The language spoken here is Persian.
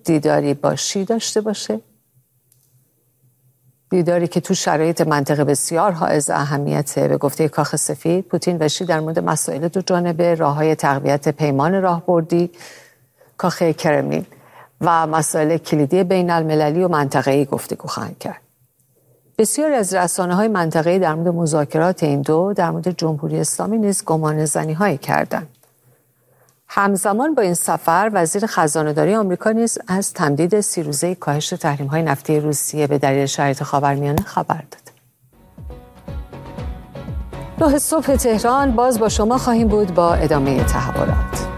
دیداری با شی داشته باشه؟ دیداری که تو شرایط منطقه بسیار حائز اهمیته. به گفته کاخ سفید، پوتین و شی در مورد مسائل دو جانبه، راه‌های تقویت پیمان راهبردی کاخ کرملین و مسائل کلیدی بین المللی و منطقه‌ای گفتگو خواهند کرد. بسیاری از رسانه‌های منطقه‌ای در مورد مذاکرات این دو در مورد جمهوری اسلامی نیز گمانه‌زنی‌هایی کردند. همزمان با این سفر، وزیر خزانه‌داری آمریکا نیز از تمدید 30 روزه کاهش تحریم‌های نفتی روسیه به دلیل شرایط خاورمیانه خبر داد. 9 صبح تهران باز با شما خواهیم بود با ادامه تحولات.